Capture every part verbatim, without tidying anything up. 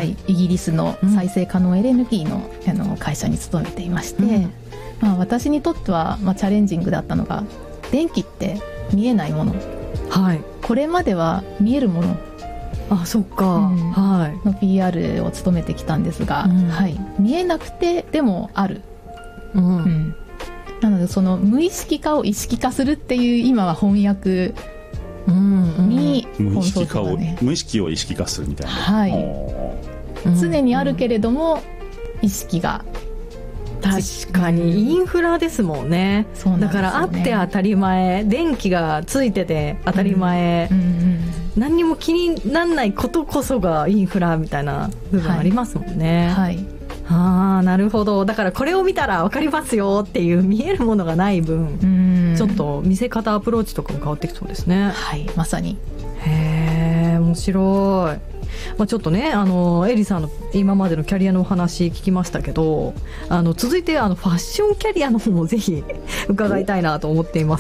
イギリスの再生可能エネルギー の,、うん、あの会社に勤めていまして、うんまあ、私にとっては、まあ、チャレンジングだったのが電気って見えないもの、はい、これまでは見えるものあそっか、うんはい、 の ピーアール を務めてきたんですが、うんはい、見えなくてでもある、うんうん、なのでその無意識化を意識化するっていう今は翻訳に、 うんうん、無意識化を無意識を意識化するみたいな、 はい、常にあるけれども、うん、意識が確かにインフラですもんね、うん、だからあって当たり前電気がついてて当たり前、うんうんうん、何にも気にならないことこそがインフラみたいな部分ありますもんね、はいはい、あーなるほど。だからこれを見たら分かりますよっていう見えるものがない分うんちょっと見せ方アプローチとかも変わってきそうですね。 はいまさに。 へー面白い。まあ、ちょっとねあのエリさんの今までのキャリアのお話聞きましたけどあの続いてあのファッションキャリアの方もぜひ伺いたいなと思っていまして、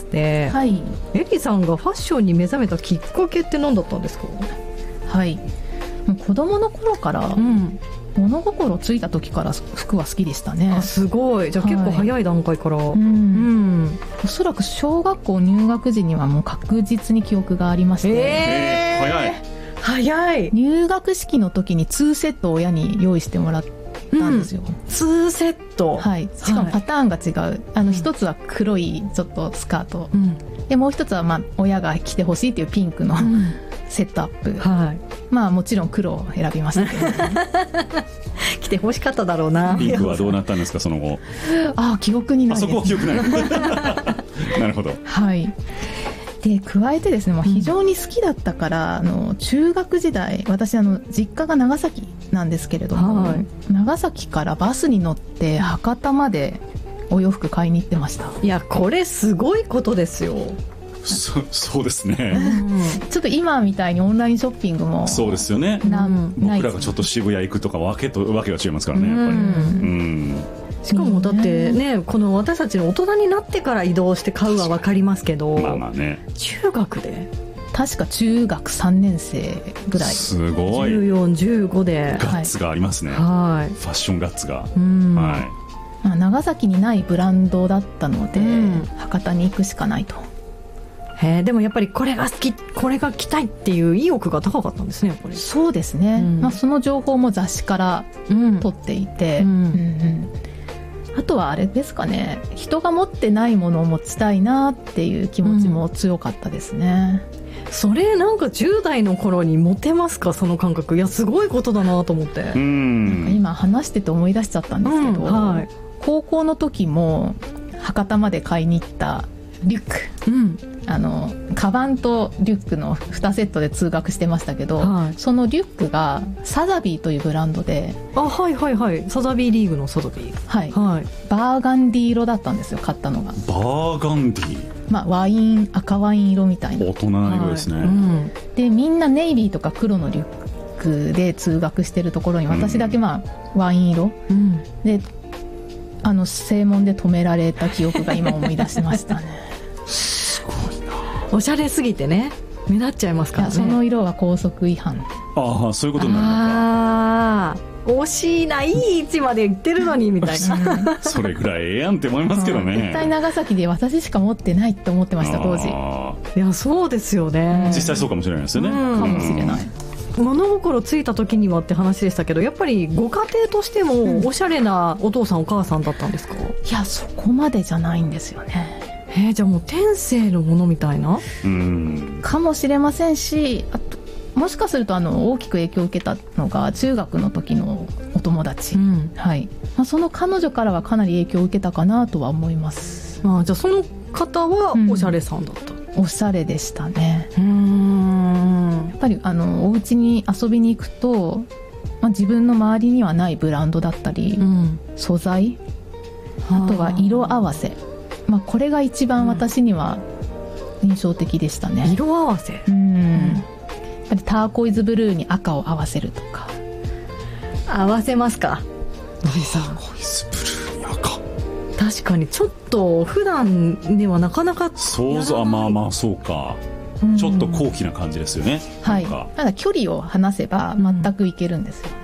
はい、エリさんがファッションに目覚めたきっかけって何だったんですか？ はいもう子供の頃から、うん、物心ついた時から服は好きでしたね。 あすごいじゃあ結構早い段階から、はいうんうん、おそらく小学校入学時にはもう確実に記憶がありまして、 えー、早い早い。 入学式の時ににセットを親に用意してもらったんですよ、 うん、にセット、 はい、しかもパターンが違う、はい、あの一つは黒いちょっとスカート、うん、でもう一つはまあ親が着てほしいっていうピンクの、うん、セットアップ、はい、まあもちろん黒を選びましたけど、ね、 着てほしかっただろうな。 ピンクはどうなったんですかその後？ ああ記憶にないです。 あそこは記憶ないなるほど。 はいで加えてですね、まあ、非常に好きだったから、うん、あの中学時代私あの実家が長崎なんですけれども、はい、長崎からバスに乗って博多までお洋服買いに行ってました。 いやこれすごいことですよ。 そ, そうですね、 うん、ちょっと今みたいにオンラインショッピングもそうですよね、 な、うん、 僕らがちょっと渋谷行くとかわけとわけが違いますからね、やっぱり、うんうんしかもだってねこの私たちの大人になってから移動して買うは分かりますけど、 まあまあね、 中学で確か中学さんねん生ぐらいすごいじゅうよん、じゅうごでガッツがありますね、 はい、 ファッションガッツが、 うんはいまあ、長崎にないブランドだったので、うん、博多に行くしかないと。 へでもやっぱりこれが好きこれが着たいっていう意欲が高かったんですねやっぱり。 そうですね、うんまあ、その情報も雑誌から取っていて、うんうんうんあとはあれですかね人が持ってないものを持ちたいなっていう気持ちも強かったですね、 うん、それなんかじゅう代の頃に持てますかその感覚。いやすごいことだなと思って。 うんなんか今話してて思い出しちゃったんですけど、うんはい、高校の時も博多まで買いに行ったリュック、うん、あのカバンとリュックのにセットで通学してましたけど、はい、そのリュックがサザビーというブランドであはいはいはいサザビーリーグのサザビー、 はいはい、バーガンディ色だったんですよ買ったのが。 バーガンディ、 まあ、ワイン赤ワイン色みたいな大人な色ですね、はいうん、 でみんなネイビーとか黒のリュックで通学してるところに私だけまあ、ワイン色、うん、であの正門で止められた記憶が今思い出しましたねすごいな。 おしゃれすぎてね目立っちゃいますからね。 いやその色は校則違反。 ああそういうことになるのか。 ああ惜しいないい位置まで行ってるのにみたいなそれぐらいええやんって思いますけどね。 絶対長崎で私しか持ってないって思ってました当時。 いやそうですよね、 実際そうかもしれないですよね、 うん、かもしれない。 物心ついた時にはって話でしたけどやっぱりご家庭としてもおしゃれなお父さんお母さんだったんですか？ いやそこまでじゃないんですよね。 えー、じゃあもう天性のものみたいなうんかもしれませんしあともしかするとあの大きく影響を受けたのが中学の時のお友達、うんはいまあ、その彼女からはかなり影響を受けたかなとは思います。 あじゃあその方はおしゃれさんだった、 うん、おしゃれでしたね。うーんやっぱりあのお家に遊びに行くと、まあ、自分の周りにはないブランドだったり、うん、素材あとは色合わせまあ、これが一番私には印象的でしたね、 うん、色合わせうん、 うん、やっぱりターコイズブルーに赤を合わせるとか。 合わせますかターコイズブルーに赤確かにちょっと普段ではなかなか想像まあまあそうか、うん、ちょっと高貴な感じですよね。 はいただ距離を離せば全くいけるんですよ、